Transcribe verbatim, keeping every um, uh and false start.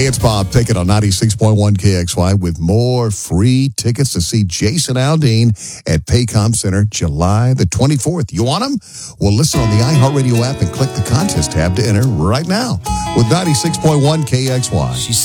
Hey, it's Bob Pickett on ninety-six point one K X Y with more free tickets to see Jason Aldean at Paycom Center July the twenty-fourth. You want them? Well, listen on the iHeartRadio app and click the contest tab to enter right now with ninety-six point one K X Y.